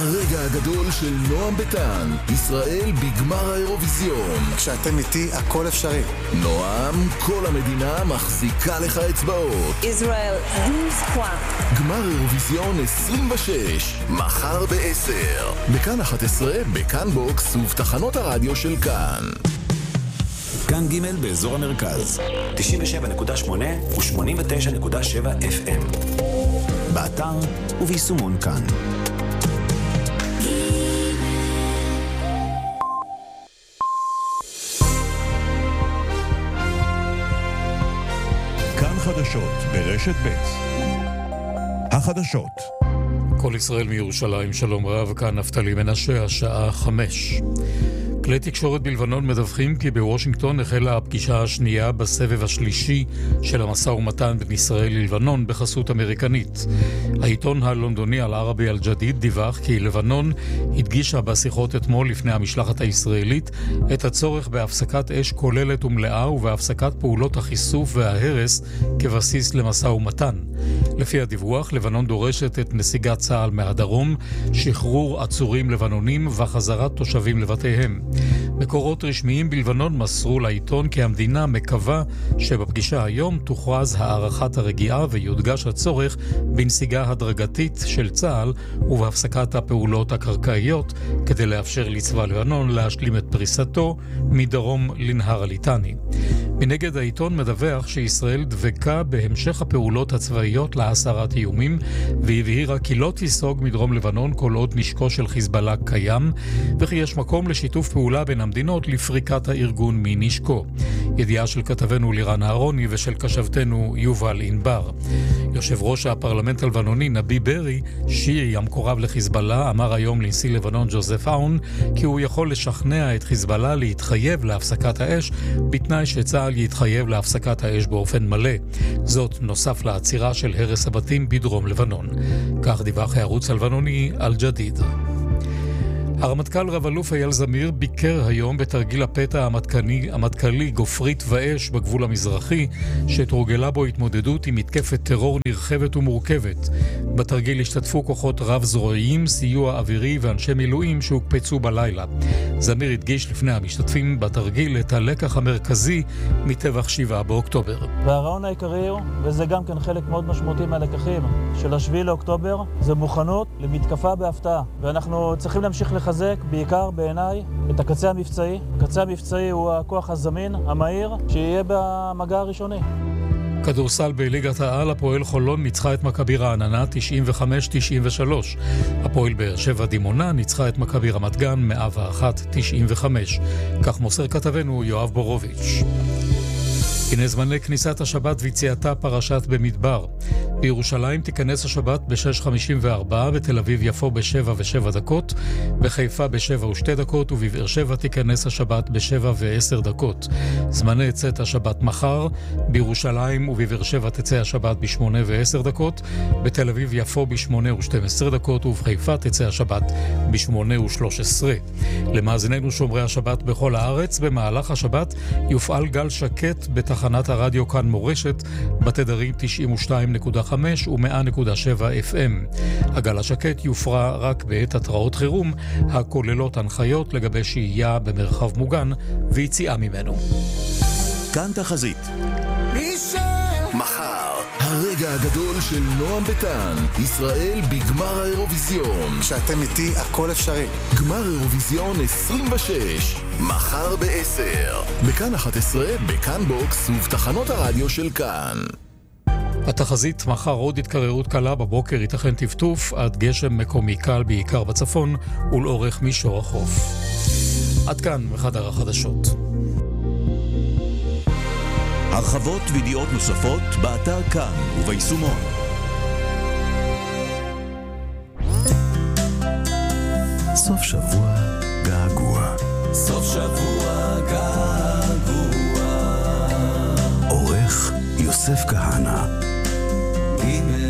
הרגע הגדול של נועם ביטן, ישראל בגמר האירוויזיון. כשאתם איתי הכל אפשרי. נועם, כל המדינה מחזיקה לך אצבעות. ישראל 12. גמר אירוויזיון 26, מחר ב-10. בכאן 11, בכאן בוקס ובתחנות הרדיו של כאן. כאן ג' באזור המרכז 97.8 ו-89.7 FM, באתר וביישומון כאן. כאן חדשות ברשת ב'. החדשות. כל ישראל מירושלים, שלום רב, כאן נפתלי מנשה, השעה 5. כלי תקשורת בלבנון מדווחים כי בוושינגטון החלה הפגישה השנייה בסבב השלישי של המשא ומתן בין ישראל ללבנון בחסות אמריקנית. העיתון הלונדוני אל-ערבי אל-ג'דיד דיווח כי לבנון הדגישה בשיחות אתמול לפני המשלחת הישראלית את הצורך בהפסקת אש כוללת ומלאה ובהפסקת פעולות החיסוף וההרס כבסיס למשא ומתן. לפי הדיווח, לבנון דורשת את נסיגת צה"ל מהדרום, שחרור עצורים לבנונים וחזרת תושבים לבתיהם. מקורות רשמיים בלבנון מסרו לעיתון כי המדינה מקווה שבפגישה היום תוכרז הערכת הרגיעה ויודגש הצורך בנסיגה הדרגתית של צה"ל ובהפסקת הפעולות הקרקעיות כדי לאפשר לצבא לבנון להשלים את פריסתו מדרום לנהר הליטני. מנגד, העיתון מדווח שישראל דבקה בהמשך הפעולות הצבאיות להסרת איומים והבהירה כי לא תיסוג מדרום לבנון כל עוד נשקו של חיזבאללה קיים וכי יש מקום לשיתוף פעולה בין המדינות לפריקת הארגון מנשקו. ידיעה של כתבנו לירן אהרוני ושל כתבתנו יובל ענבר. יושב ראש הפרלמנט הלבנוני נבי ברי, שיעי המקורב לחיזבאללה, אמר היום לנשיא לבנון ג'וזף אאון כי הוא יכול לשכנע את חיזבאללה להתחייב להפסקת האש בתנאי שצה"ל יתחייב להפסקת האש באופן מלא. זאת נוסף לעצירה של הרס הבתים בדרום לבנון. כך דיווח הערוץ הלבנוני אל-ג'דיד. הרמטכ"ל רב-אלוף אייל זמיר ביקר היום בתרגיל הפתע המטכ"לי גופרית ואש בגבול המזרחי, שתורגלה בו התמודדות עם מתקפת טרור נרחבת ומורכבת. בתרגיל השתתפו כוחות רב-זרועיים, סיוע אווירי ואנשי מילואים שהוקפצו בלילה. זמיר הדגיש לפני המשתתפים בתרגיל את הלקח המרכזי מטבח 7 באוקטובר. והרעיון העיקרי, וזה גם כן חלק מאוד משמעותי מהלקחים של 7 לאוקטובר, זה מוכנות למתקפה בהפתעה. ואנחנו צריכים להמשיך לחזק בעיקר בעיניי את הקצה המבצעי. הקצה המבצעי הוא הכוח הזמין, המהיר, שיהיה במגע הראשוני. כדורסל בליגת העל, הפועל חולון ניצחה את מכבי רעננה 95-93. הפועל באר שבע דימונה ניצחה את מכבי רמת גן 101-95. כך מוסר כתבנו יואב בורוביץ'. הנה זמני כניסת השבת ויציאתה פרשת במדבר. בירושלים תיכנס השבת ב-6:54, בתל אביב יפו ב-7:07, בחיפה ב-7:02, ובבאר שבע תיכנס השבת ב-7:10. זמני צאת השבת מחר, בירושלים ובבאר שבע תצא השבת ב-8:10, בתל אביב יפו ב-8:12, ובחיפה תצא השבת ב-8:13. למאזיננו שומרי השבת בכל הארץ, במהלך השבת יופעל גל שקט בתחנת הרדיו כאן מורשת, בתדרים 92.5 ו-100.7 FM. הגל השקט יופרע רק בעת התראות חירום, הכוללות הנחיות לגבי שהייה במרחב מוגן ויציאה ממנו. כאן תחזית. מחר, הרגע הגדול של נועם ביטן, ישראל בגמר האירוויזיון. כשאתם איתי הכל אפשרי. גמר אירוויזיון 26, מחר ב-10. בכאן 11, בכאן בוקס ובתחנות הרדיו של כאן. התחזית: מחר עוד התקררות קלה, בבוקר ייתכן טפטוף עד גשם מקומי קל בעיקר בצפון ולאורך מישור החוף. עד כאן מחדר החדשות. הרחבות וידיעות נוספות באתר כאן וביישומון. סוף שבוע געגוע. סוף שבוע געגוע. עורך יוסף כהנא. ג'